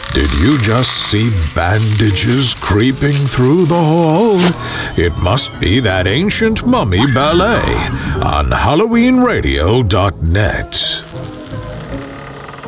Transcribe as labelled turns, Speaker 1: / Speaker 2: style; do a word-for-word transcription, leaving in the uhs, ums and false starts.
Speaker 1: Did you just see bandages creeping through the hall? It must be that ancient mummy ballet on Halloween Radio dot net.